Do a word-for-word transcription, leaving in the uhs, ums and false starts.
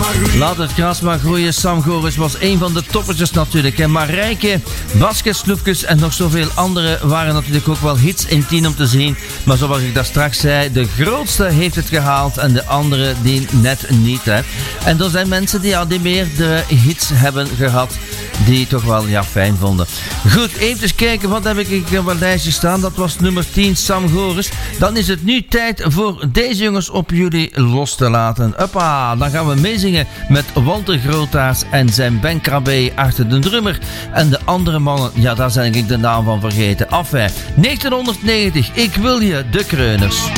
Laat het gras maar groeien. Sam Goris was een van de toppertjes natuurlijk. En Marijke, Basket Snoepjes en nog zoveel andere waren natuurlijk ook wel hits in tien om te zien. Maar zoals ik daar straks zei, de grootste heeft het gehaald en de andere die net niet. Hè. En er zijn mensen die, ja, die meer de hits hebben gehad, die toch wel ja, fijn vonden. Goed, even kijken, wat heb ik op mijn lijstje staan? Dat was nummer tien, Sam Goris. Dan is het nu tijd voor deze jongens op jullie los te laten. Hoppa, dan gaan we meezingen met Walter Grootaars en zijn Ben Krabbe achter de drummer. En de andere mannen, ja, daar zijn ik de naam van vergeten. Enfin, negentienhonderdnegentig, ik wil je, de Kreuners.